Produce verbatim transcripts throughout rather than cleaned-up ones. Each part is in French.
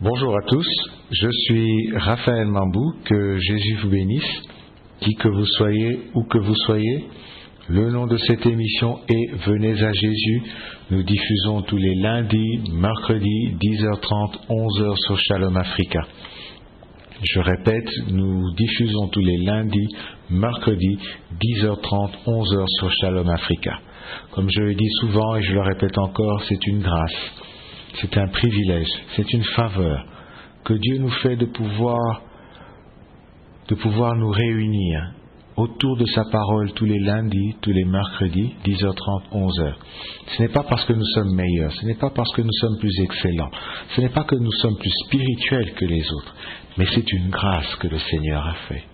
Bonjour à tous, je suis Raphaël Mambou, que Jésus vous bénisse, qui que vous soyez, où que vous soyez. Le nom de cette émission est Venez à Jésus. Nous diffusons tous les lundis, mercredis, dix heures trente, onze heures sur Shalom Africa. Je répète, nous diffusons tous les lundis, mercredis, dix heures trente, onze heures sur Shalom Africa. Comme je le dis souvent et je le répète encore, c'est une grâce, c'est un privilège, c'est une faveur que Dieu nous fait de pouvoir, de pouvoir nous réunir autour de sa parole tous les lundis, tous les mercredis, dix heures trente, onze heures. Ce n'est pas parce que nous sommes meilleurs, ce n'est pas parce que nous sommes plus excellents, ce n'est pas que nous sommes plus spirituels que les autres, mais c'est une grâce que le Seigneur a fait.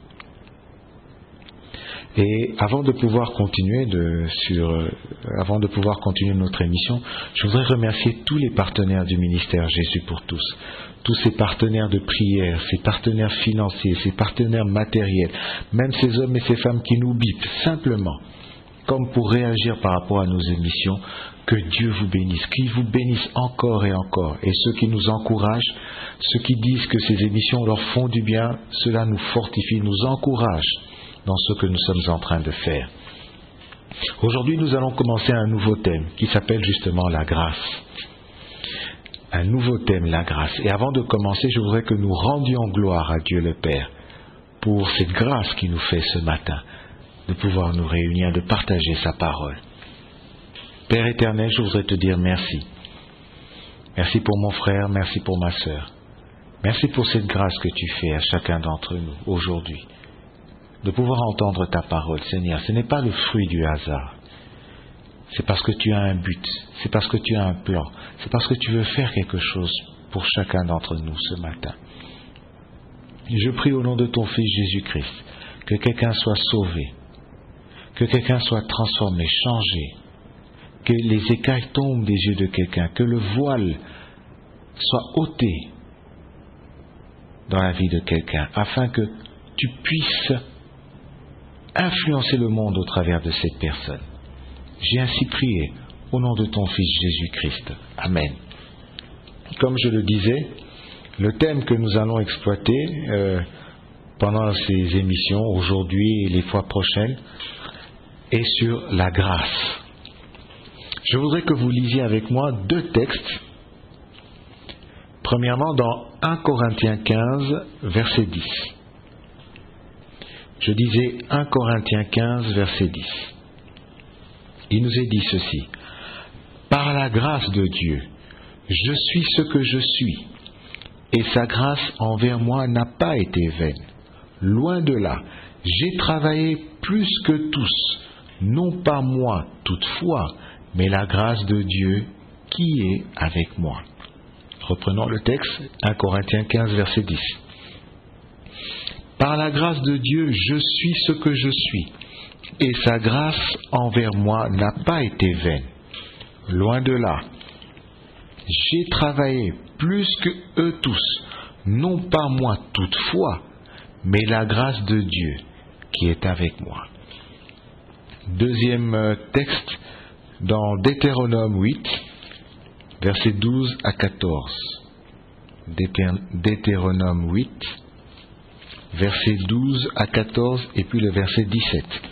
Et avant de pouvoir continuer de, sur, euh, avant de pouvoir continuer notre émission, je voudrais remercier tous les partenaires du ministère Jésus pour tous, tous ces partenaires de prière, ces partenaires financiers, ces partenaires matériels, même ces hommes et ces femmes qui nous bipent simplement, comme pour réagir par rapport à nos émissions. Que Dieu vous bénisse, qu'il vous bénisse encore et encore. Et ceux qui nous encouragent, ceux qui disent que ces émissions leur font du bien, cela nous fortifie, nous encourage dans ce que nous sommes en train de faire. Aujourd'hui, nous allons commencer un nouveau thème qui s'appelle justement la grâce. Un nouveau thème, la grâce. Et avant de commencer, je voudrais que nous rendions gloire à Dieu le Père pour cette grâce qu'il nous fait ce matin, de pouvoir nous réunir, de partager sa parole. Père éternel, je voudrais te dire merci. Merci pour mon frère, merci pour ma sœur. Merci pour cette grâce que tu fais à chacun d'entre nous aujourd'hui, de pouvoir entendre ta parole, Seigneur. Ce n'est pas le fruit du hasard. C'est parce que tu as un but, c'est parce que tu as un plan, c'est parce que tu veux faire quelque chose pour chacun d'entre nous ce matin. Je prie au nom de ton Fils Jésus-Christ, que quelqu'un soit sauvé, que quelqu'un soit transformé, changé, que les écailles tombent des yeux de quelqu'un, que le voile soit ôté dans la vie de quelqu'un, afin que tu puisses influencer le monde au travers de cette personne. J'ai ainsi prié au nom de ton Fils Jésus-Christ. Amen. Comme je le disais, le thème que nous allons exploiter euh, pendant ces émissions, aujourd'hui et les fois prochaines, est sur la grâce. Je voudrais que vous lisiez avec moi deux textes. Premièrement, dans un Corinthiens quinze, verset dix. Je disais un Corinthiens quinze, verset dix. Il nous est dit ceci: par la grâce de Dieu, je suis ce que je suis, et sa grâce envers moi n'a pas été vaine. Loin de là, j'ai travaillé plus que tous, non pas moi toutefois, mais la grâce de Dieu qui est avec moi. Reprenons le texte, un Corinthiens quinze, verset dix. Par la grâce de Dieu, je suis ce que je suis, et sa grâce envers moi n'a pas été vaine. Loin de là, j'ai travaillé plus que eux tous, non pas moi toutefois, mais la grâce de Dieu qui est avec moi. Deuxième texte, dans Deutéronome huit, versets douze à quatorze. Deutéronome huit, versets douze à quatorze, et puis le verset dix-sept.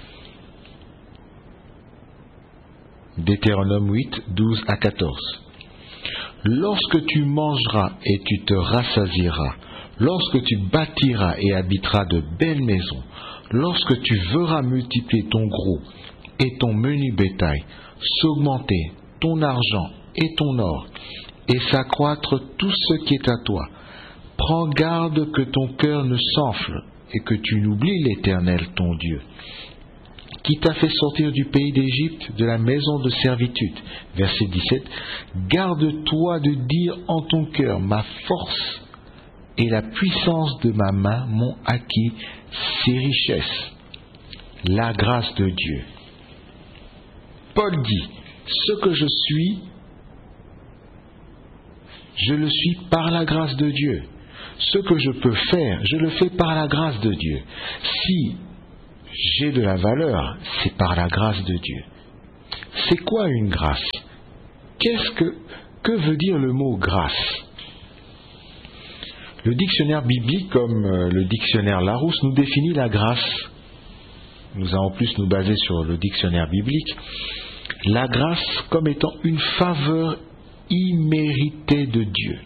Deutéronome huit, douze à quatorze. Lorsque tu mangeras et tu te rassasieras, lorsque tu bâtiras et habiteras de belles maisons, lorsque tu verras multiplier ton gros et ton menu bétail, s'augmenter ton argent et ton or, et s'accroître tout ce qui est à toi, prends garde que ton cœur ne s'enfle et que tu n'oublies l'Éternel ton Dieu, qui t'a fait sortir du pays d'Égypte, de la maison de servitude. Verset dix-sept. Garde-toi de dire en ton cœur, ma force et la puissance de ma main m'ont acquis ces richesses. La grâce de Dieu. Paul dit, ce que je suis, je le suis par la grâce de Dieu. Ce que je peux faire, je le fais par la grâce de Dieu. Si j'ai de la valeur, c'est par la grâce de Dieu. C'est quoi une grâce? Qu'est-ce que, que veut dire le mot grâce? Le dictionnaire biblique, comme le dictionnaire Larousse, nous définit la grâce. Nous allons plus nous baser sur le dictionnaire biblique. La grâce comme étant une faveur imméritée de Dieu.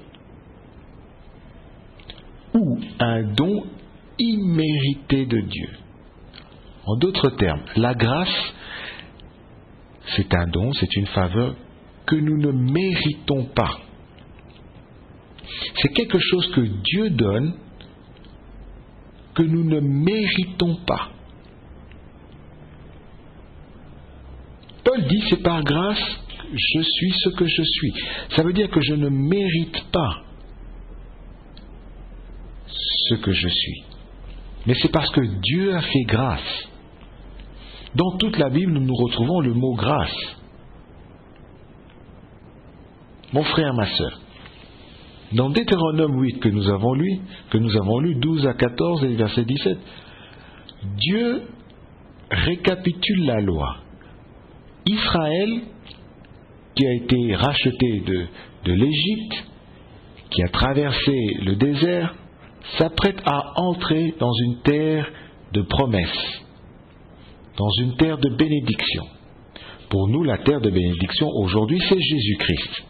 Ou un don immérité de Dieu. En d'autres termes, la grâce, c'est un don, c'est une faveur que nous ne méritons pas. C'est quelque chose que Dieu donne que nous ne méritons pas. Paul dit, c'est par grâce que je suis ce que je suis. Ça veut dire que je ne mérite pas ce que je suis. Mais c'est parce que Dieu a fait grâce. Dans toute la Bible, nous retrouvons le mot grâce. Mon frère, ma sœur, dans Deutéronome huit que nous avons lu, que nous avons lu douze à quatorze et verset dix-sept, Dieu récapitule la loi. Israël, qui a été racheté de, de l'Égypte, qui a traversé le désert, s'apprête à entrer dans une terre de promesse, dans une terre de bénédiction. Pour nous, la terre de bénédiction aujourd'hui, c'est Jésus-Christ.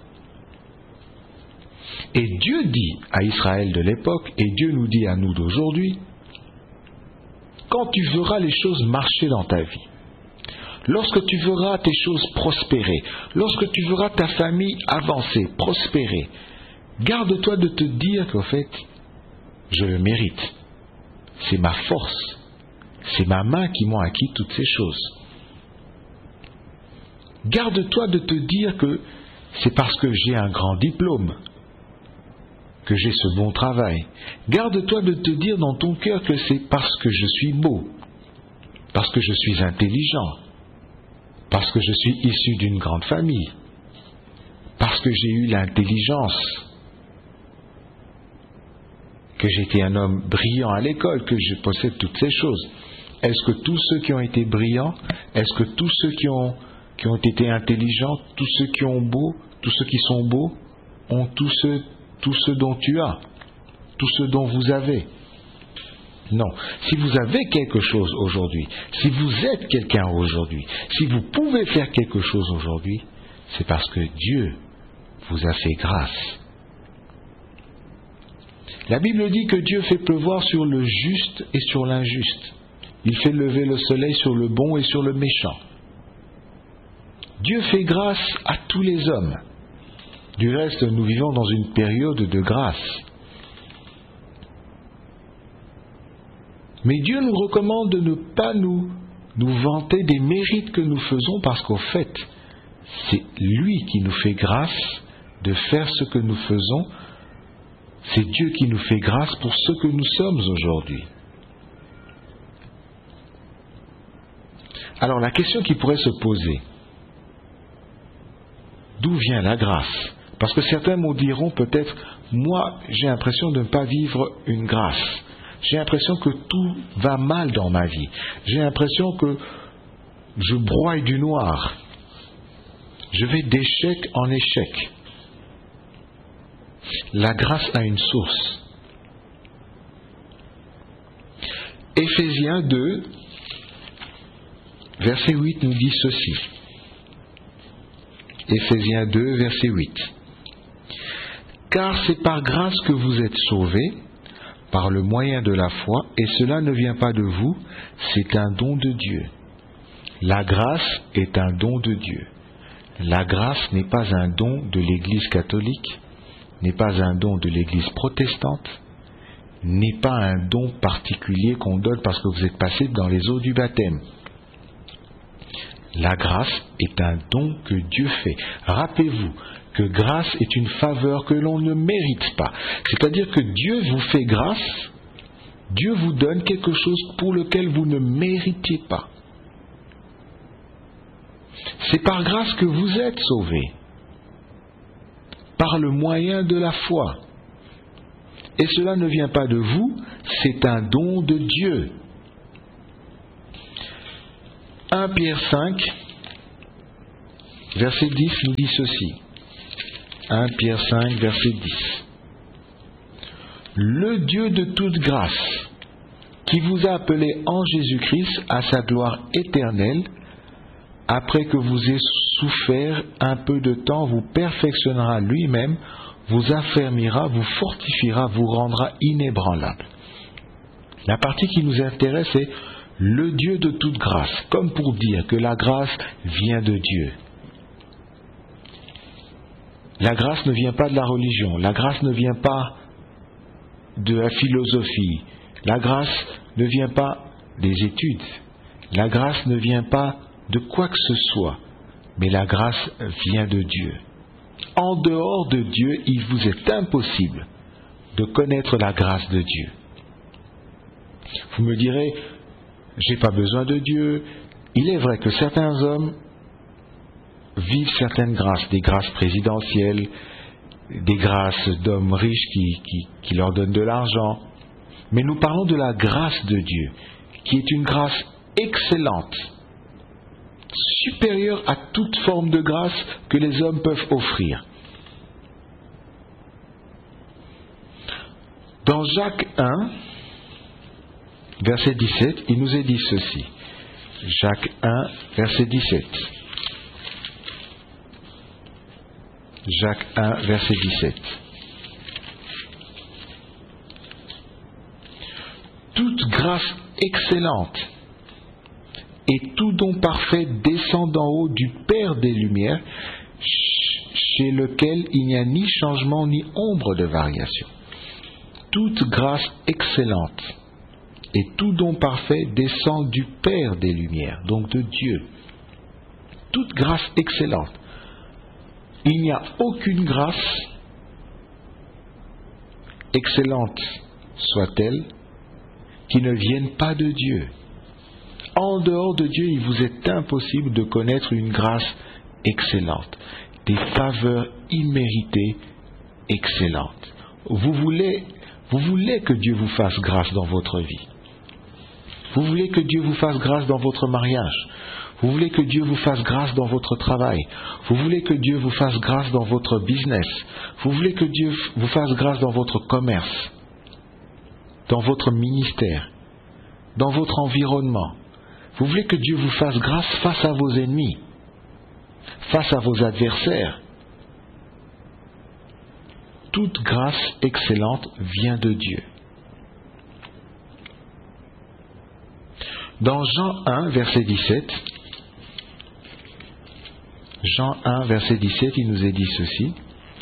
Et Dieu dit à Israël de l'époque, et Dieu nous dit à nous d'aujourd'hui, quand tu verras les choses marcher dans ta vie, lorsque tu verras tes choses prospérer, lorsque tu verras ta famille avancer, prospérer, garde-toi de te dire qu'en fait, je le mérite. C'est ma force. C'est ma main qui m'a acquis toutes ces choses. Garde-toi de te dire que c'est parce que j'ai un grand diplôme, que j'ai ce bon travail. Garde-toi de te dire dans ton cœur que c'est parce que je suis beau, parce que je suis intelligent, parce que je suis issu d'une grande famille, parce que j'ai eu l'intelligence, que j'étais un homme brillant à l'école, que je possède toutes ces choses. Est-ce que tous ceux qui ont été brillants, est-ce que tous ceux qui ont, qui ont été intelligents, tous ceux qui ont beau, tous ceux qui sont beaux, ont tout ce, tout ce dont tu as, tout ce dont vous avez? Non. Si vous avez quelque chose aujourd'hui, si vous êtes quelqu'un aujourd'hui, si vous pouvez faire quelque chose aujourd'hui, c'est parce que Dieu vous a fait grâce. La Bible dit que Dieu fait pleuvoir sur le juste et sur l'injuste. Il fait lever le soleil sur le bon et sur le méchant. Dieu fait grâce à tous les hommes. Du reste, nous vivons dans une période de grâce. Mais Dieu nous recommande de ne pas nous, nous vanter des mérites que nous faisons, parce qu'au fait, c'est lui qui nous fait grâce de faire ce que nous faisons. C'est Dieu qui nous fait grâce pour ce que nous sommes aujourd'hui. Alors la question qui pourrait se poser, d'où vient la grâce? Parce que certains me diront peut-être, moi j'ai l'impression de ne pas vivre une grâce. J'ai l'impression que tout va mal dans ma vie. J'ai l'impression que je broie du noir. Je vais d'échec en échec. La grâce a une source. Éphésiens deux, verset huit nous dit ceci. Éphésiens deux, verset huit. Car c'est par grâce que vous êtes sauvés, par le moyen de la foi, et cela ne vient pas de vous, c'est un don de Dieu. La grâce est un don de Dieu. La grâce n'est pas un don de l'Église catholique, n'est pas un don de l'Église protestante, n'est pas un don particulier qu'on donne parce que vous êtes passé dans les eaux du baptême. La grâce est un don que Dieu fait. Rappelez-vous que grâce est une faveur que l'on ne mérite pas. C'est-à-dire que Dieu vous fait grâce, Dieu vous donne quelque chose pour lequel vous ne méritez pas. C'est par grâce que vous êtes sauvés, par le moyen de la foi. Et cela ne vient pas de vous, c'est un don de Dieu. un Pierre cinq, verset dix nous dit ceci. un Pierre cinq, verset dix. Le Dieu de toute grâce, qui vous a appelé en Jésus-Christ à sa gloire éternelle, après que vous ayez souffert un peu de temps, vous perfectionnera lui-même, vous affermira, vous fortifiera, vous rendra inébranlable. La partie qui nous intéresse est le Dieu de toute grâce, comme pour dire que la grâce vient de Dieu. La grâce ne vient pas de la religion, la grâce ne vient pas de la philosophie, la grâce ne vient pas des études, la grâce ne vient pas de quoi que ce soit, mais la grâce vient de Dieu. En dehors de Dieu, il vous est impossible de connaître la grâce de Dieu. Vous me direz, j'ai pas besoin de Dieu. Il est vrai que certains hommes vivent certaines grâces, des grâces présidentielles, des grâces d'hommes riches qui, qui, qui leur donnent de l'argent. Mais nous parlons de la grâce de Dieu, qui est une grâce excellente, supérieure à toute forme de grâce que les hommes peuvent offrir. Dans Jacques un, verset dix-sept, il nous est dit ceci. Jacques un, verset dix-sept. Jacques un, verset dix-sept. Toute grâce excellente et tout don parfait descend d'en haut du Père des Lumières, chez lequel il n'y a ni changement ni ombre de variation. Toute grâce excellente et tout don parfait descend du Père des Lumières, donc de Dieu. Toute grâce excellente. Il n'y a aucune grâce, excellente soit-elle, qui ne vienne pas de Dieu. En dehors de Dieu, il vous est impossible de connaître une grâce excellente, des faveurs imméritées excellentes. Vous voulez, vous voulez que Dieu vous fasse grâce dans votre vie. Vous voulez que Dieu vous fasse grâce dans votre mariage. Vous voulez que Dieu vous fasse grâce dans votre travail. Vous voulez que Dieu vous fasse grâce dans votre business. Vous voulez que Dieu vous fasse grâce dans votre commerce, dans votre ministère, dans votre environnement. Vous voulez que Dieu vous fasse grâce face à vos ennemis, face à vos adversaires. Toute grâce excellente vient de Dieu. Dans Jean un, verset dix-sept, Jean un, verset dix-sept, il nous est dit ceci.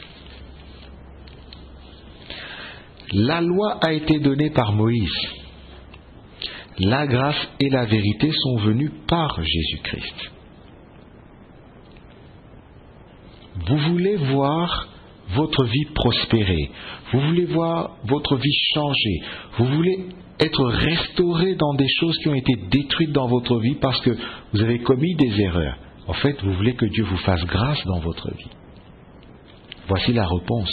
La loi a été donnée par Moïse. La grâce et la vérité sont venues par Jésus-Christ. Vous voulez voir votre vie prospérer, vous voulez voir votre vie changer, vous voulez être restauré dans des choses qui ont été détruites dans votre vie parce que vous avez commis des erreurs. En fait, vous voulez que Dieu vous fasse grâce dans votre vie. Voici la réponse.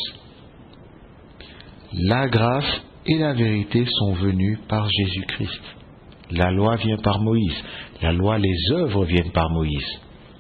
La grâce et la vérité sont venues par Jésus-Christ. La loi vient par Moïse. La loi, les œuvres viennent par Moïse.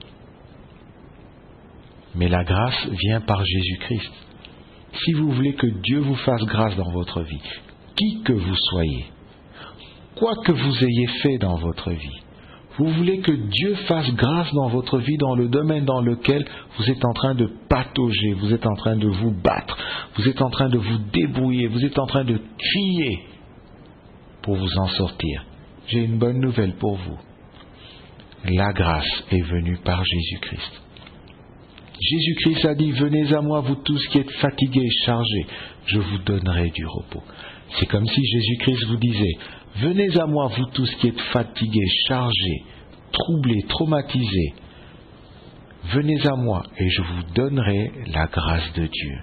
Mais la grâce vient par Jésus-Christ. Si vous voulez que Dieu vous fasse grâce dans votre vie, qui que vous soyez, quoi que vous ayez fait dans votre vie, vous voulez que Dieu fasse grâce dans votre vie dans le domaine dans lequel vous êtes en train de patauger, vous êtes en train de vous battre, vous êtes en train de vous débrouiller, vous êtes en train de crier pour vous en sortir. J'ai une bonne nouvelle pour vous. La grâce est venue par Jésus-Christ. Jésus-Christ a dit, venez à moi vous tous qui êtes fatigués et chargés, je vous donnerai du repos. C'est comme si Jésus-Christ vous disait, venez à moi vous tous qui êtes fatigués, chargés, troublés, traumatisés. Venez à moi et je vous donnerai la grâce de Dieu.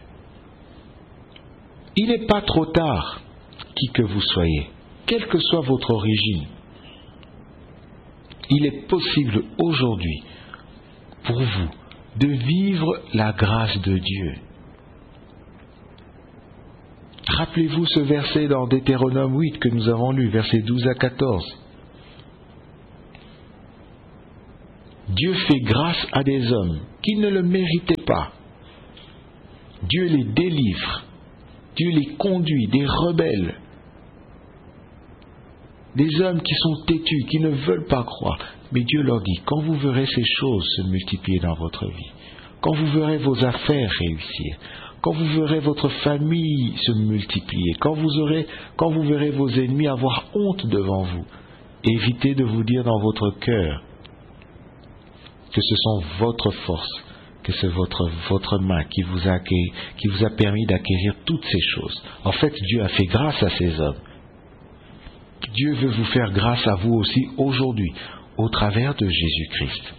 Il n'est pas trop tard, qui que vous soyez, quelle que soit votre origine. Il est possible aujourd'hui pour vous de vivre la grâce de Dieu. Rappelez-vous ce verset dans Deutéronome huit que nous avons lu, versets douze à quatorze. Dieu fait grâce à des hommes qui ne le méritaient pas. Dieu les délivre Dieu les conduit, des rebelles, des hommes qui sont têtus, qui ne veulent pas croire. Mais Dieu leur dit, quand vous verrez ces choses se multiplier dans votre vie, quand vous verrez vos affaires réussir, quand vous verrez votre famille se multiplier, quand vous, aurez, quand vous verrez vos ennemis avoir honte devant vous, évitez de vous dire dans votre cœur que ce sont votre force, que c'est votre, votre main qui vous, a, qui vous a permis d'acquérir toutes ces choses. En fait, Dieu a fait grâce à ces hommes. Dieu veut vous faire grâce à vous aussi aujourd'hui, au travers de Jésus-Christ.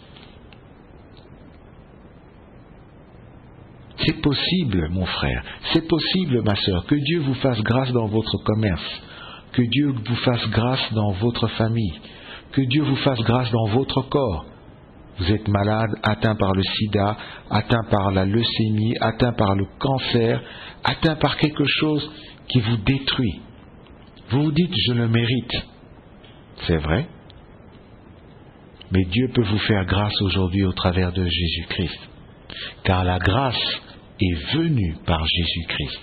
C'est possible, mon frère, c'est possible, ma sœur, que Dieu vous fasse grâce dans votre commerce, que Dieu vous fasse grâce dans votre famille, que Dieu vous fasse grâce dans votre corps. Vous êtes malade, atteint par le sida, atteint par la leucémie, atteint par le cancer, atteint par quelque chose qui vous détruit. Vous vous dites, je le mérite. C'est vrai. Mais Dieu peut vous faire grâce aujourd'hui au travers de Jésus-Christ. Car la grâce est venue par Jésus-Christ.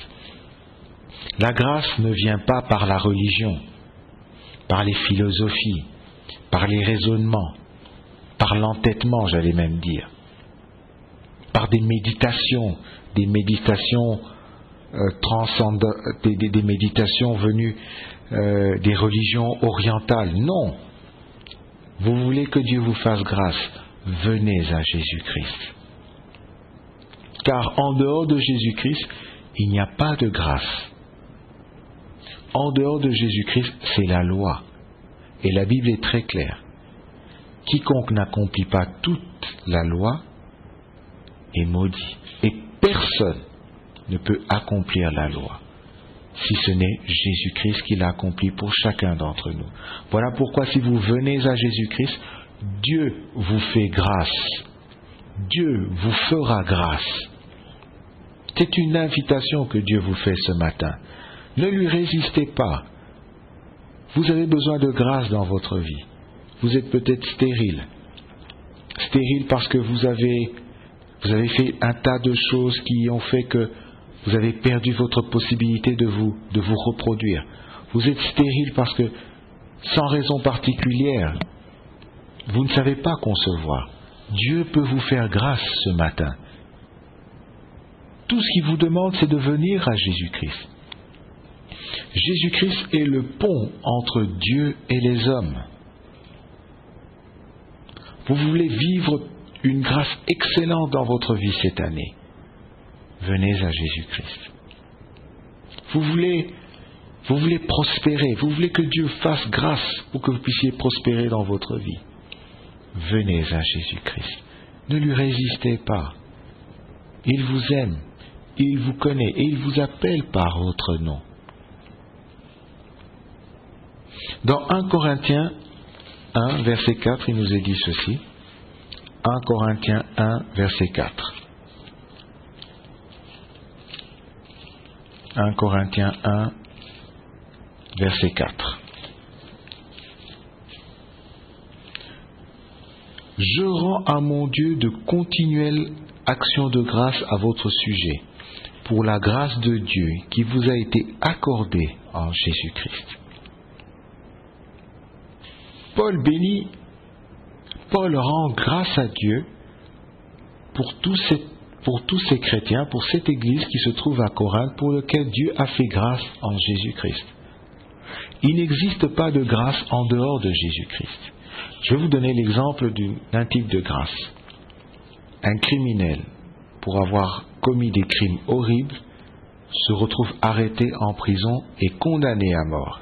La grâce ne vient pas par la religion, par les philosophies, par les raisonnements, par l'entêtement, j'allais même dire, par des méditations, des méditations euh, transcendant, des, des, des méditations venues euh, des religions orientales. Non. Vous voulez que Dieu vous fasse grâce, venez à Jésus-Christ. Car en dehors de Jésus-Christ, il n'y a pas de grâce. En dehors de Jésus-Christ, c'est la loi. Et la Bible est très claire. Quiconque n'accomplit pas toute la loi est maudit. Et personne ne peut accomplir la loi, si ce n'est Jésus-Christ qui l'a accompli pour chacun d'entre nous. Voilà pourquoi si vous venez à Jésus-Christ, Dieu vous fait grâce. Dieu vous fera grâce. C'est une invitation que Dieu vous fait ce matin. Ne lui résistez pas. Vous avez besoin de grâce dans votre vie. Vous êtes peut-être stérile. Stérile parce que vous avez, vous avez fait un tas de choses qui ont fait que vous avez perdu votre possibilité de vous, de vous reproduire. Vous êtes stérile parce que, sans raison particulière, vous ne savez pas concevoir. Dieu peut vous faire grâce ce matin. Tout ce qu'il vous demande, c'est de venir à Jésus-Christ. Jésus-Christ est le pont entre Dieu et les hommes. Vous voulez vivre une grâce excellente dans votre vie cette année. Venez à Jésus-Christ. Vous voulez, vous voulez prospérer, vous voulez que Dieu fasse grâce pour que vous puissiez prospérer dans votre vie. Venez à Jésus-Christ. Ne lui résistez pas. Il vous aime, il vous connaît et il vous appelle par votre nom. Dans un Corinthiens un, verset quatre, il nous est dit ceci. un Corinthiens un, verset quatre. un Corinthiens un, verset quatre. Je rends à mon Dieu de continuelles actions de grâce à votre sujet, pour la grâce de Dieu qui vous a été accordée en Jésus-Christ. Paul bénit, Paul rend grâce à Dieu pour tous ces, pour tous ces chrétiens, pour cette église qui se trouve à Corinthe, pour lequel Dieu a fait grâce en Jésus-Christ. Il n'existe pas de grâce en dehors de Jésus-Christ. Je vais vous donner l'exemple d'un type de grâce. Un criminel, pour avoir commis des crimes horribles, se retrouve arrêté en prison et condamné à mort.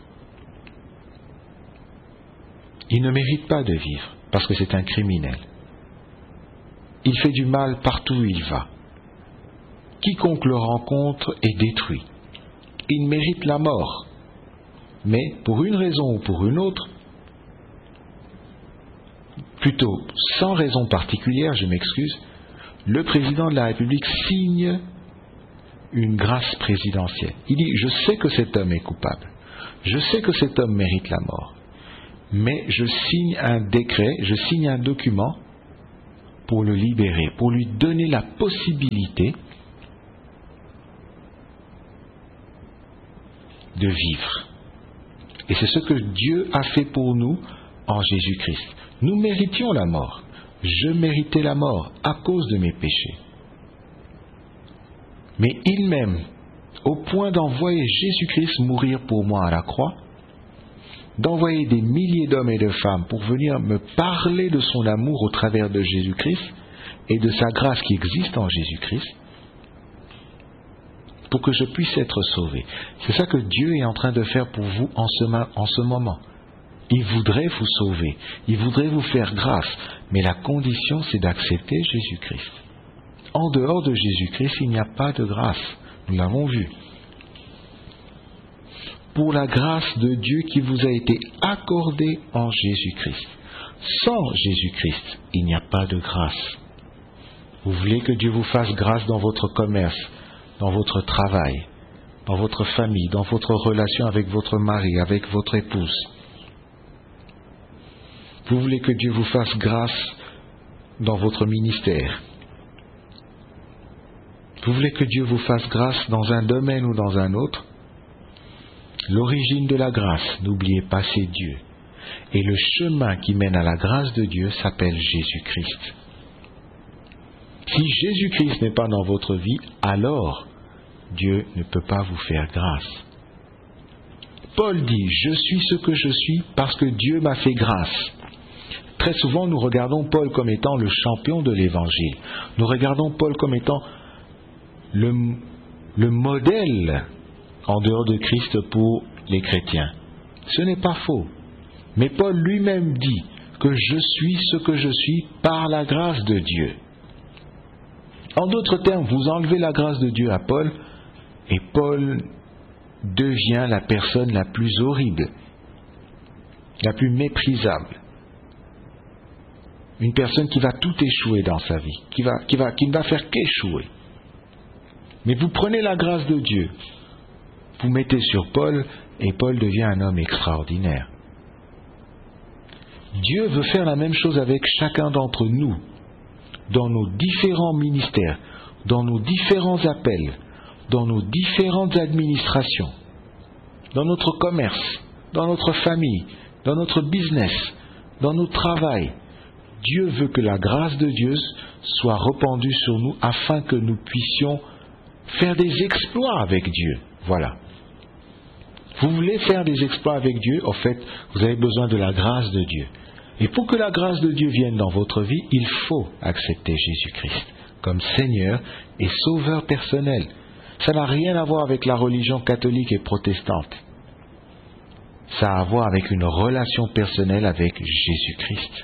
Il ne mérite pas de vivre, parce que c'est un criminel. Il fait du mal partout où il va. Quiconque le rencontre est détruit. Il mérite la mort. Mais, pour une raison ou pour une autre, plutôt sans raison particulière, je m'excuse, le président de la République signe une grâce présidentielle. Il dit, je sais que cet homme est coupable. Je sais que cet homme mérite la mort. Mais je signe un décret, je signe un document pour le libérer, pour lui donner la possibilité de vivre. Et c'est ce que Dieu a fait pour nous en Jésus-Christ. Nous méritions la mort. Je méritais la mort à cause de mes péchés. Mais il m'aime au point d'envoyer Jésus-Christ mourir pour moi à la croix, d'envoyer des milliers d'hommes et de femmes pour venir me parler de son amour au travers de Jésus-Christ et de sa grâce qui existe en Jésus-Christ, pour que je puisse être sauvé. C'est ça que Dieu est en train de faire pour vous en ce, en ce moment. Il voudrait vous sauver, il voudrait vous faire grâce, mais la condition c'est d'accepter Jésus-Christ. En dehors de Jésus-Christ, il n'y a pas de grâce. Nous l'avons vu. Pour la grâce de Dieu qui vous a été accordée en Jésus-Christ. Sans Jésus-Christ, il n'y a pas de grâce. Vous voulez que Dieu vous fasse grâce dans votre commerce, dans votre travail, dans votre famille, dans votre relation avec votre mari, avec votre épouse. Vous voulez que Dieu vous fasse grâce dans votre ministère. Vous voulez que Dieu vous fasse grâce dans un domaine ou dans un autre. L'origine de la grâce, n'oubliez pas, c'est Dieu. Et le chemin qui mène à la grâce de Dieu s'appelle Jésus-Christ. Si Jésus-Christ n'est pas dans votre vie, alors Dieu ne peut pas vous faire grâce. Paul dit, je suis ce que je suis parce que Dieu m'a fait grâce. Très souvent, nous regardons Paul comme étant le champion de l'Évangile. Nous regardons Paul comme étant le, le modèle en dehors de Christ pour les chrétiens. Ce n'est pas faux. Mais Paul lui-même dit que je suis ce que je suis par la grâce de Dieu. En d'autres termes, vous enlevez la grâce de Dieu à Paul et Paul devient la personne la plus horrible, la plus méprisable. Une personne qui va tout échouer dans sa vie, qui, va, qui, va, qui ne va faire qu'échouer. Mais vous prenez la grâce de Dieu, vous mettez sur Paul et Paul devient un homme extraordinaire. Dieu veut faire la même chose avec chacun d'entre nous, dans nos différents ministères, dans nos différents appels, dans nos différentes administrations, dans notre commerce, dans notre famille, dans notre business, dans notre travail. Dieu veut que la grâce de Dieu soit répandue sur nous afin que nous puissions faire des exploits avec Dieu. Voilà. Vous voulez faire des exploits avec Dieu, en fait, vous avez besoin de la grâce de Dieu. Et pour que la grâce de Dieu vienne dans votre vie, il faut accepter Jésus-Christ comme Seigneur et Sauveur personnel. Ça n'a rien à voir avec la religion catholique et protestante. Ça a à voir avec une relation personnelle avec Jésus-Christ.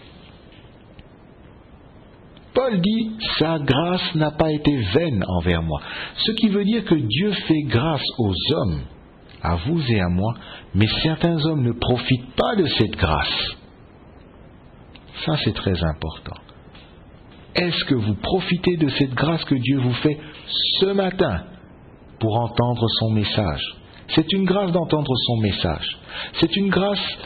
Paul dit, sa grâce n'a pas été vaine envers moi. Ce qui veut dire que Dieu fait grâce aux hommes, à vous et à moi, mais certains hommes ne profitent pas de cette grâce. Ça, c'est très important. Est-ce que vous profitez de cette grâce que Dieu vous fait ce matin pour entendre son message? C'est une grâce d'entendre son message. C'est une grâce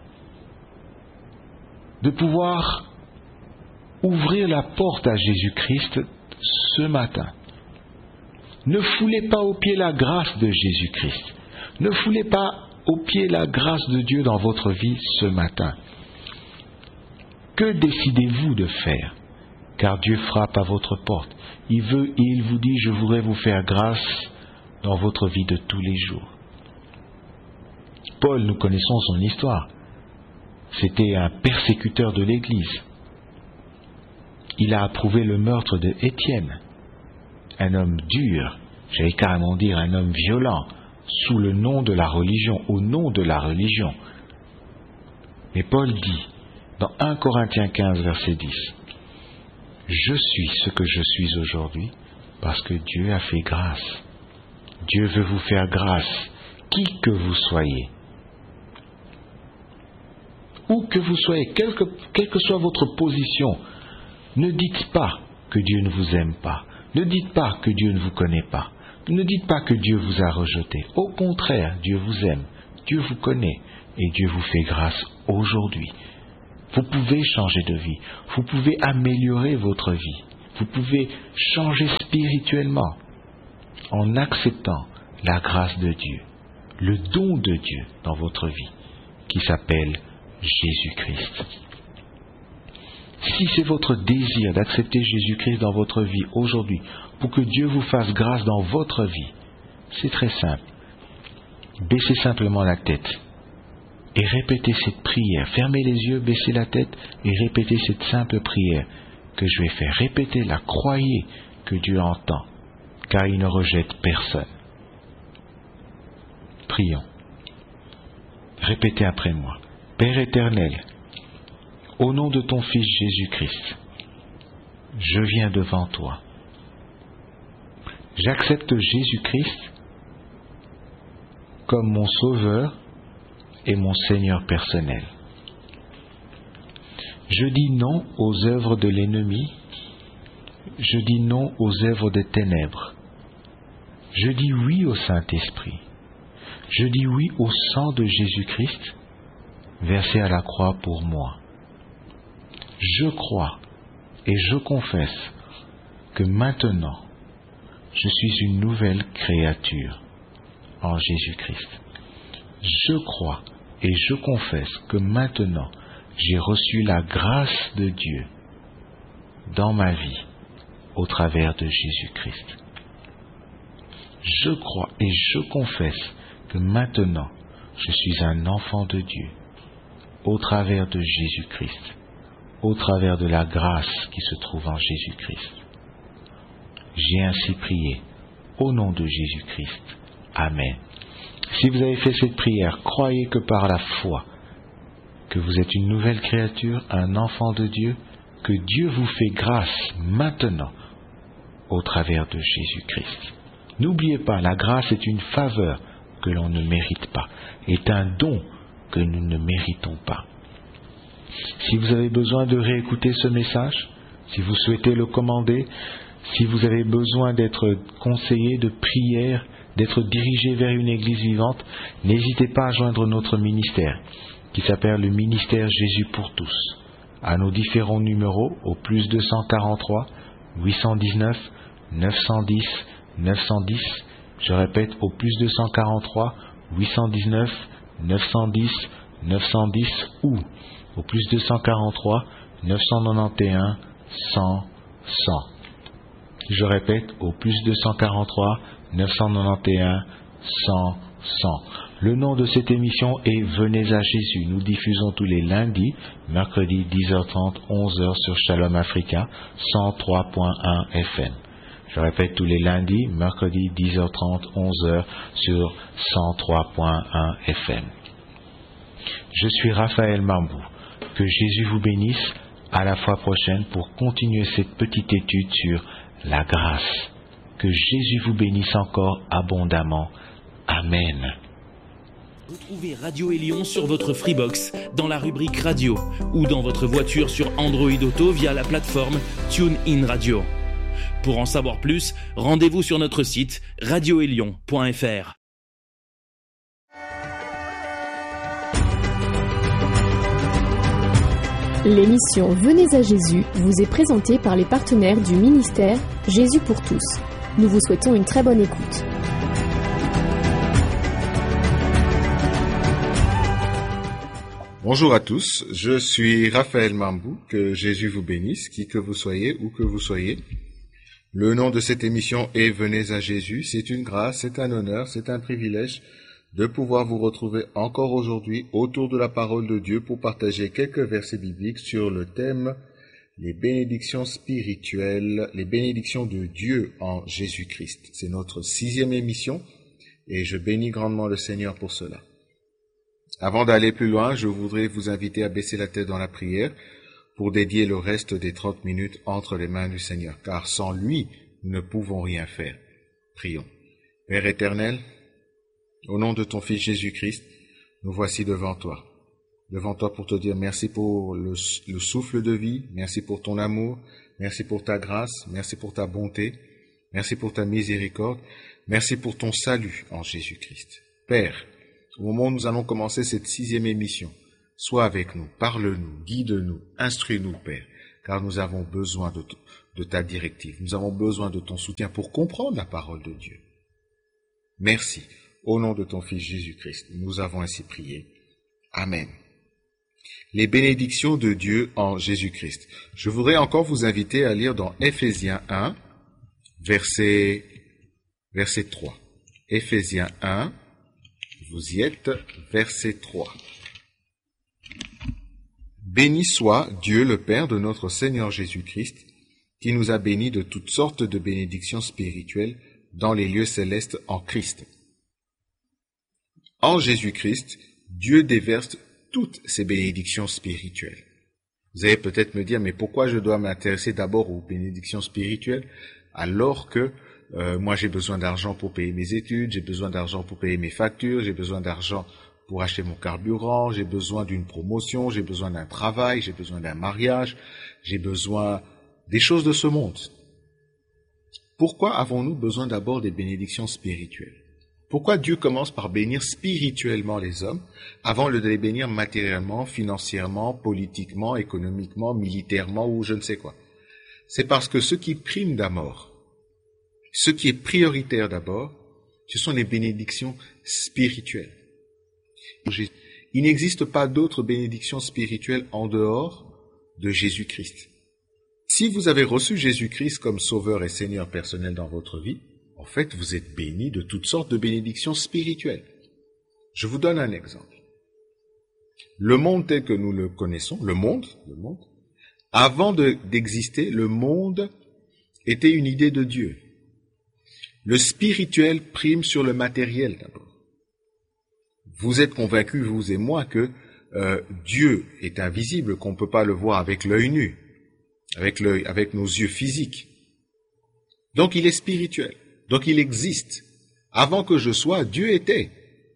de pouvoir ouvrir la porte à Jésus-Christ ce matin. Ne foulez pas aux pieds la grâce de Jésus-Christ. Ne foulez pas aux pieds la grâce de Dieu dans votre vie ce matin. Que décidez-vous de faire? Car Dieu frappe à votre porte. Il veut et il vous dit, je voudrais vous faire grâce dans votre vie de tous les jours. Paul, nous connaissons son histoire. C'était un persécuteur de l'Église. Il a approuvé le meurtre de Étienne, un homme dur, j'allais carrément dire un homme violent, sous le nom de la religion, au nom de la religion. Mais Paul dit, dans un Corinthiens quinze, verset dix, « Je suis ce que je suis aujourd'hui parce que Dieu a fait grâce. Dieu veut vous faire grâce, qui que vous soyez. Où que vous soyez, quelle que, quelle que soit votre position, ne dites pas que Dieu ne vous aime pas. Ne dites pas que Dieu ne vous connaît pas. Ne dites pas que Dieu vous a rejeté. Au contraire, Dieu vous aime. Dieu vous connaît et Dieu vous fait grâce aujourd'hui. Vous pouvez changer de vie. Vous pouvez améliorer votre vie. Vous pouvez changer spirituellement en acceptant la grâce de Dieu. le don de Dieu dans votre vie, qui s'appelle Jésus-Christ. Si c'est votre désir d'accepter Jésus-Christ dans votre vie aujourd'hui, pour que Dieu vous fasse grâce dans votre vie, c'est très simple. Baissez simplement la tête et répétez cette prière. Fermez les yeux, baissez la tête et répétez cette simple prière que je vais faire. Répétez-la, croyez que Dieu entend, car il ne rejette personne. Prions. Répétez après moi. Père éternel, au nom de ton Fils Jésus-Christ, je viens devant toi. J'accepte Jésus-Christ comme mon Sauveur et mon Seigneur personnel. Je dis non aux œuvres de l'ennemi, je dis non aux œuvres des ténèbres. Je dis oui au Saint-Esprit. Je dis oui au sang de Jésus-Christ versé à la croix pour moi. Je crois et je confesse que maintenant, je suis une nouvelle créature en Jésus-Christ. Je crois et je confesse que maintenant, j'ai reçu la grâce de Dieu dans ma vie au travers de Jésus-Christ. Je crois et je confesse que maintenant, je suis un enfant de Dieu au travers de Jésus-Christ, au travers de la grâce qui se trouve en Jésus-Christ. J'ai ainsi prié au nom de Jésus-Christ. Amen. Si vous avez fait cette prière, croyez que par la foi, que vous êtes une nouvelle créature, un enfant de Dieu, que Dieu vous fait grâce maintenant au travers de Jésus-Christ. N'oubliez pas, la grâce est une faveur que l'on ne mérite pas, est un don que nous ne méritons pas. Si vous avez besoin de réécouter ce message, si vous souhaitez le commander, si vous avez besoin d'être conseillé de prière, d'être dirigé vers une église vivante, n'hésitez pas à joindre notre ministère, qui s'appelle le ministère Jésus pour tous, à nos différents numéros au plus deux cent quarante-trois, huit cent dix-neuf, neuf cent dix, neuf cent dix, je répète, au plus deux cent quarante-trois, huit cent dix-neuf, neuf cent dix, neuf cent dix ou au plus deux cent quarante-trois, neuf cent quatre-vingt-onze, cent, cent. Je répète, au plus deux cent quarante-trois, neuf cent quatre-vingt-onze, cent, cent. Le nom de cette émission est Venez à Jésus. Nous diffusons tous les lundis, mercredi dix heures trente, onze heures sur Shalom Africa, cent trois point un F M. Je répète, tous les lundis, mercredi dix heures trente, onze heures sur cent trois point un F M. Je suis Raphaël Mambou. Que Jésus vous bénisse. À la fois prochaine pour continuer cette petite étude sur la grâce. Que Jésus vous bénisse encore abondamment. Amen. Retrouvez Radio Élion sur votre Freebox dans la rubrique Radio ou dans votre voiture sur Android Auto via la plateforme TuneIn Radio. Pour en savoir plus, rendez-vous sur notre site radio élion point f r. L'émission Venez à Jésus vous est présentée par les partenaires du ministère Jésus pour tous. Nous vous souhaitons une très bonne écoute. Bonjour à tous, je suis Raphaël Mambou, que Jésus vous bénisse, qui que vous soyez, où que vous soyez. Le nom de cette émission est Venez à Jésus, c'est une grâce, c'est un honneur, c'est un privilège de pouvoir vous retrouver encore aujourd'hui autour de la parole de Dieu pour partager quelques versets bibliques sur le thème les bénédictions spirituelles, les bénédictions de Dieu en Jésus-Christ. C'est notre sixième émission et je bénis grandement le Seigneur pour cela. Avant d'aller plus loin, je voudrais vous inviter à baisser la tête dans la prière pour dédier le reste des trente minutes entre les mains du Seigneur, car sans lui, nous ne pouvons rien faire. Prions. Père éternel, au nom de ton Fils Jésus-Christ, nous voici devant toi. Devant toi pour te dire merci pour le, le souffle de vie, merci pour ton amour, merci pour ta grâce, merci pour ta bonté, merci pour ta miséricorde, merci pour ton salut en Jésus-Christ. Père, au moment où nous allons commencer cette sixième émission, sois avec nous, parle-nous, guide-nous, instruis-nous, Père, car nous avons besoin de, de ta directive, nous avons besoin de ton soutien pour comprendre la parole de Dieu. Merci Au nom de ton Fils Jésus-Christ, nous avons ainsi prié. Amen. Les bénédictions de Dieu en Jésus-Christ. Je voudrais encore vous inviter à lire dans Éphésiens un, verset, verset trois. Éphésiens un, vous y êtes, verset trois. Béni soit Dieu le Père de notre Seigneur Jésus-Christ, qui nous a bénis de toutes sortes de bénédictions spirituelles dans les lieux célestes en Christ. En Jésus-Christ, Dieu déverse toutes ces bénédictions spirituelles. Vous allez peut-être me dire, mais pourquoi je dois m'intéresser d'abord aux bénédictions spirituelles alors que euh, moi j'ai besoin d'argent pour payer mes études, j'ai besoin d'argent pour payer mes factures, j'ai besoin d'argent pour acheter mon carburant, j'ai besoin d'une promotion, j'ai besoin d'un travail, j'ai besoin d'un mariage, j'ai besoin des choses de ce monde. Pourquoi avons-nous besoin d'abord des bénédictions spirituelles? Pourquoi Dieu commence par bénir spirituellement les hommes avant de les bénir matériellement, financièrement, politiquement, économiquement, militairement ou je ne sais quoi? C'est parce que ce qui prime d'abord, ce qui est prioritaire d'abord, ce sont les bénédictions spirituelles. Il n'existe pas d'autres bénédictions spirituelles en dehors de Jésus-Christ. Si vous avez reçu Jésus-Christ comme Sauveur et Seigneur personnel dans votre vie, en fait, vous êtes béni de toutes sortes de bénédictions spirituelles. Je vous donne un exemple. Le monde tel que nous le connaissons, le monde, le monde, avant de, d'exister, le monde était une idée de Dieu. Le spirituel prime sur le matériel d'abord. Vous êtes convaincus, vous et moi, que euh, Dieu est invisible, qu'on ne peut pas le voir avec l'œil nu, avec l'œil, avec nos yeux physiques. Donc il est spirituel. Donc il existe. Avant que je sois, Dieu était.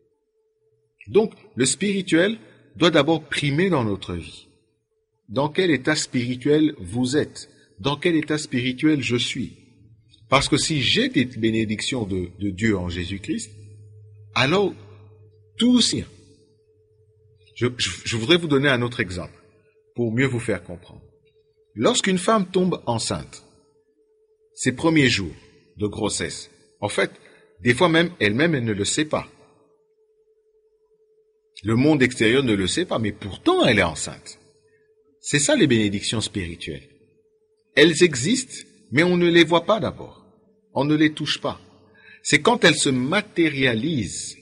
Donc le spirituel doit d'abord primer dans notre vie. Dans quel état spirituel vous êtes? Dans quel état spirituel je suis? Parce que si j'ai des bénédictions de, de Dieu en Jésus-Christ, alors tout aussi. Je, je, je voudrais vous donner un autre exemple pour mieux vous faire comprendre. Lorsqu'une femme tombe enceinte, ses premiers jours de grossesse, en fait, des fois même elle-même, elle ne le sait pas. Le monde extérieur ne le sait pas, mais pourtant elle est enceinte. C'est ça les bénédictions spirituelles. Elles existent, mais on ne les voit pas d'abord. On ne les touche pas. C'est quand elles se matérialisent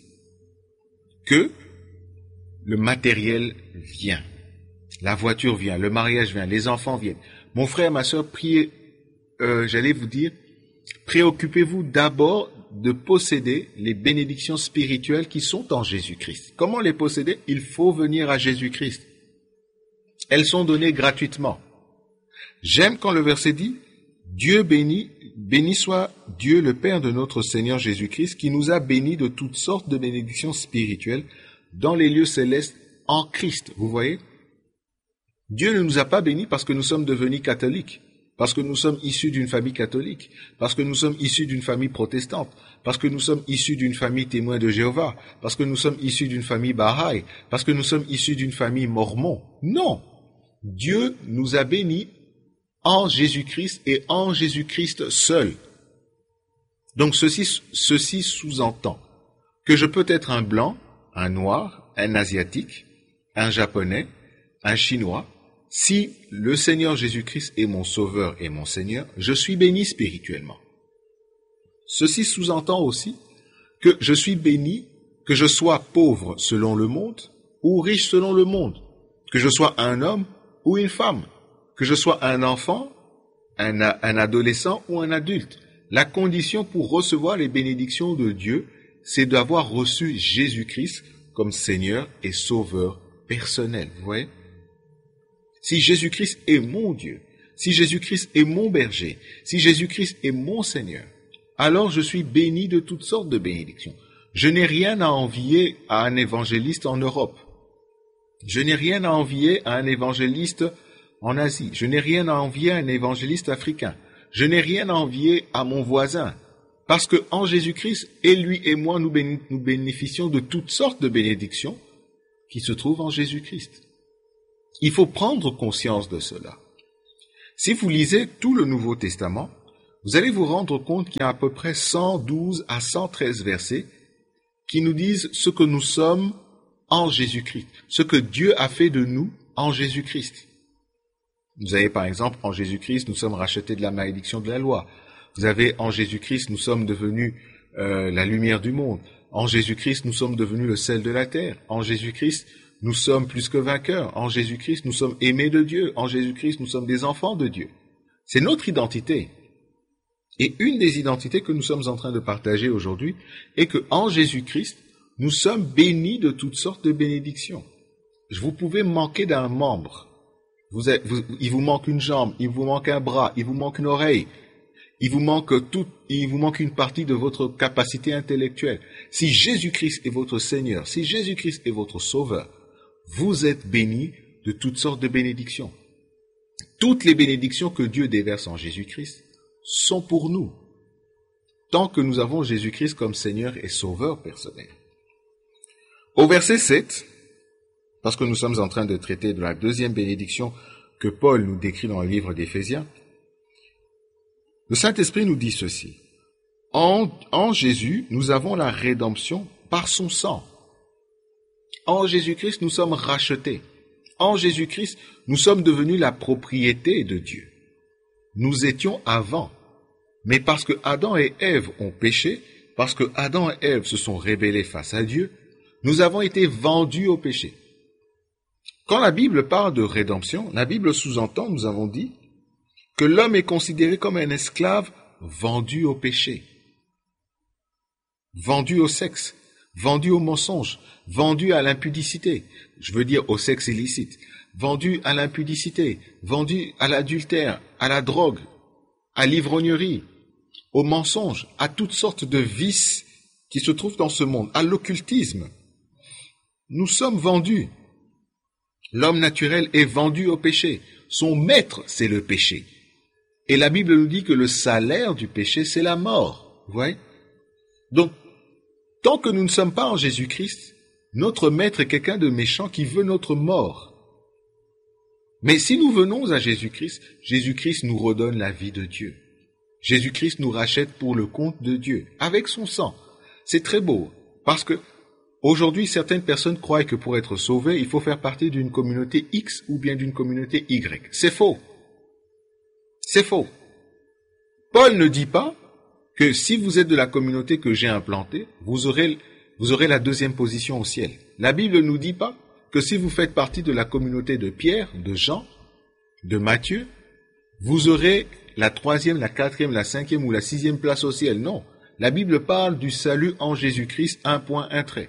que le matériel vient. La voiture vient, le mariage vient, les enfants viennent. Mon frère, ma sœur, priez, euh, j'allais vous dire, préoccupez-vous d'abord de posséder les bénédictions spirituelles qui sont en Jésus-Christ. Comment les posséder? Il faut venir à Jésus-Christ. Elles sont données gratuitement. J'aime quand le verset dit, Dieu béni, béni soit Dieu le Père de notre Seigneur Jésus-Christ, qui nous a bénis de toutes sortes de bénédictions spirituelles dans les lieux célestes en Christ. Vous voyez? Dieu ne nous a pas bénis parce que nous sommes devenus catholiques, parce que nous sommes issus d'une famille catholique, parce que nous sommes issus d'une famille protestante, parce que nous sommes issus d'une famille témoin de Jéhovah, parce que nous sommes issus d'une famille Baha'i, parce que nous sommes issus d'une famille mormon. Non! Dieu nous a bénis en Jésus-Christ et en Jésus-Christ seul. Donc ceci, ceci sous-entend que je peux être un blanc, un noir, un asiatique, un japonais, un chinois. Si le Seigneur Jésus-Christ est mon sauveur et mon Seigneur, je suis béni spirituellement. Ceci sous-entend aussi que je suis béni, que je sois pauvre selon le monde ou riche selon le monde, que je sois un homme ou une femme, que je sois un enfant, un, un adolescent ou un adulte. La condition pour recevoir les bénédictions de Dieu, c'est d'avoir reçu Jésus-Christ comme Seigneur et Sauveur personnel. Vous voyez? Si Jésus-Christ est mon Dieu, si Jésus-Christ est mon berger, si Jésus-Christ est mon Seigneur, alors je suis béni de toutes sortes de bénédictions. Je n'ai rien à envier à un évangéliste en Europe. Je n'ai rien à envier à un évangéliste en Asie. Je n'ai rien à envier à un évangéliste africain. Je n'ai rien à envier à mon voisin. Parce que en Jésus-Christ, et lui et moi, nous, béné- nous bénéficions de toutes sortes de bénédictions qui se trouvent en Jésus-Christ. Il faut prendre conscience de cela. Si vous lisez tout le Nouveau Testament, vous allez vous rendre compte qu'il y a à peu près cent douze à cent treize versets qui nous disent ce que nous sommes en Jésus-Christ, ce que Dieu a fait de nous en Jésus-Christ. Vous avez par exemple, en Jésus-Christ, nous sommes rachetés de la malédiction de la loi. Vous avez, en Jésus-Christ, nous sommes devenus euh, la lumière du monde. En Jésus-Christ, nous sommes devenus le sel de la terre. En Jésus-Christ, nous sommes plus que vainqueurs. En Jésus-Christ, nous sommes aimés de Dieu. En Jésus-Christ, nous sommes des enfants de Dieu. C'est notre identité. Et une des identités que nous sommes en train de partager aujourd'hui est que en Jésus-Christ, nous sommes bénis de toutes sortes de bénédictions. Vous pouvez manquer d'un membre. Vous êtes, vous, il vous manque une jambe, il vous manque un bras, il vous manque une oreille. Il vous manque tout, il vous manque une partie de votre capacité intellectuelle. Si Jésus-Christ est votre Seigneur, si Jésus-Christ est votre Sauveur, vous êtes bénis de toutes sortes de bénédictions. Toutes les bénédictions que Dieu déverse en Jésus-Christ sont pour nous, tant que nous avons Jésus-Christ comme Seigneur et Sauveur personnel. Au verset sept, parce que nous sommes en train de traiter de la deuxième bénédiction que Paul nous décrit dans le livre d'Éphésiens, le Saint-Esprit nous dit ceci. En, en Jésus, nous avons la rédemption par son sang. En Jésus-Christ, nous sommes rachetés. En Jésus-Christ, nous sommes devenus la propriété de Dieu. Nous étions avant. Mais parce que Adam et Ève ont péché, parce que Adam et Ève se sont rebellés face à Dieu, nous avons été vendus au péché. Quand la Bible parle de rédemption, la Bible sous-entend, nous avons dit, que l'homme est considéré comme un esclave vendu au péché, vendu au sexe, vendu au mensonge, vendu à l'impudicité, je veux dire au sexe illicite, vendu à l'impudicité, vendu à l'adultère, à la drogue, à l'ivrognerie, au mensonge, à toutes sortes de vices qui se trouvent dans ce monde, à l'occultisme. Nous sommes vendus. L'homme naturel est vendu au péché. Son maître, c'est le péché. Et la Bible nous dit que le salaire du péché, c'est la mort. Vous voyez ? Donc, tant que nous ne sommes pas en Jésus-Christ, notre maître est quelqu'un de méchant qui veut notre mort. Mais si nous venons à Jésus-Christ, Jésus-Christ nous redonne la vie de Dieu. Jésus-Christ nous rachète pour le compte de Dieu, avec son sang. C'est très beau, parce que aujourd'hui, certaines personnes croient que pour être sauvés, il faut faire partie d'une communauté X ou bien d'une communauté Y. C'est faux. C'est faux. Paul ne dit pas que si vous êtes de la communauté que j'ai implantée, vous aurez, vous aurez la deuxième position au ciel. La Bible ne nous dit pas que si vous faites partie de la communauté de Pierre, de Jean, de Matthieu, vous aurez la troisième, la quatrième, la cinquième ou la sixième place au ciel. Non. La Bible parle du salut en Jésus-Christ, un point, un trait.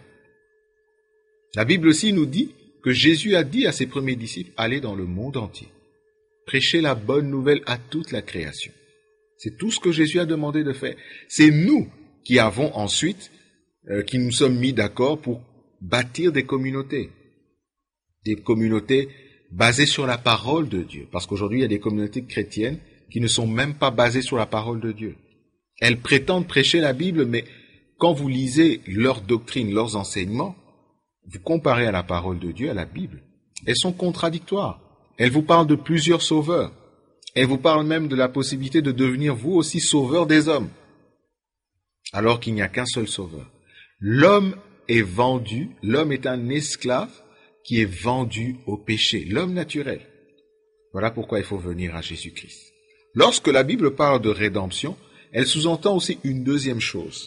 La Bible aussi nous dit que Jésus a dit à ses premiers disciples, allez dans le monde entier, prêchez la bonne nouvelle à toute la création. C'est tout ce que Jésus a demandé de faire. C'est nous qui avons ensuite, euh, qui nous sommes mis d'accord pour bâtir des communautés. Des communautés basées sur la parole de Dieu. Parce qu'aujourd'hui, il y a des communautés chrétiennes qui ne sont même pas basées sur la parole de Dieu. Elles prétendent prêcher la Bible, mais quand vous lisez leurs doctrines, leurs enseignements, vous comparez à la parole de Dieu, à la Bible, elles sont contradictoires. Elles vous parlent de plusieurs sauveurs. Elles vous parlent même de la possibilité de devenir vous aussi sauveur des hommes, alors qu'il n'y a qu'un seul sauveur. L'homme est vendu, l'homme est un esclave qui est vendu au péché, l'homme naturel. Voilà pourquoi il faut venir à Jésus-Christ. Lorsque la Bible parle de rédemption, elle sous-entend aussi une deuxième chose.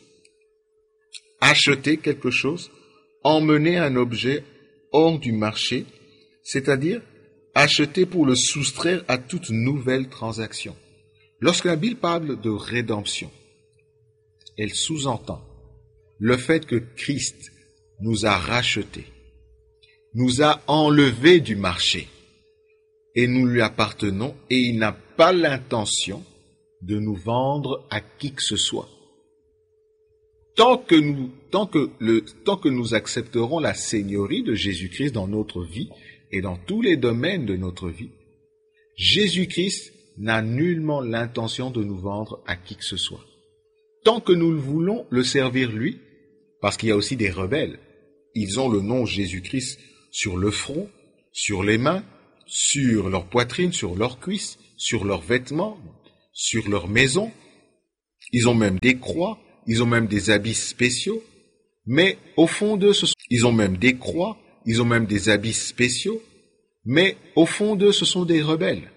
Acheter quelque chose, emmener un objet hors du marché, c'est-à-dire acheter pour le soustraire à toute nouvelle transaction. Lorsque la Bible parle de rédemption, elle sous-entend le fait que Christ nous a rachetés, nous a enlevés du marché, et nous lui appartenons, et il n'a pas l'intention de nous vendre à qui que ce soit. Tant que nous, tant que le, tant que nous accepterons la seigneurie de Jésus-Christ dans notre vie et dans tous les domaines de notre vie, Jésus-Christ n'a nullement l'intention de nous vendre à qui que ce soit. Tant que nous voulons le servir lui, parce qu'il y a aussi des rebelles, ils ont le nom Jésus-Christ sur le front, sur les mains, sur leur poitrine, sur leurs cuisses, sur leurs vêtements, sur leur maison. Ils ont même des croix, ils ont même des habits spéciaux. Mais au fond d'eux, ce sont... ils ont même des croix, ils ont même des habits spéciaux, mais au fond d'eux, ce sont des rebelles.